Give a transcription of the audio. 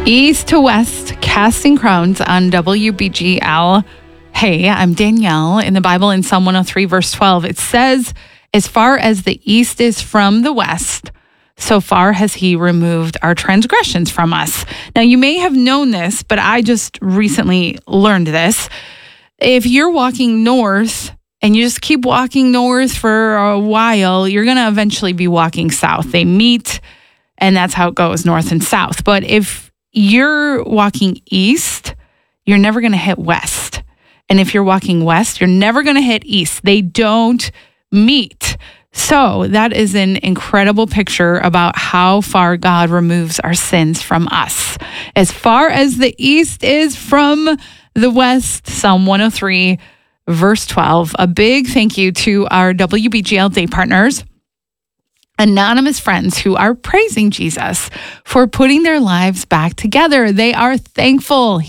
East to West, Casting Crowns on WBGL. Hey, I'm Danielle. In the Bible, in Psalm 103, verse 12, it says, as far as the east is from the west, so far has he removed our transgressions from us. Now, you may have known this, but I just recently learned this. If you're walking north and you just keep walking north for a while, you're going to eventually be walking south. They meet, and that's how it goes, north and south. But if you're walking east, you're never going to hit west. And if you're walking west, you're never going to hit east. They don't meet. So that is an incredible picture about how far God removes our sins from us. As far as the east is from the west, Psalm 103, verse 12. A big thank you to our WBGL day partners, anonymous friends who are praising Jesus for putting their lives back together. They are thankful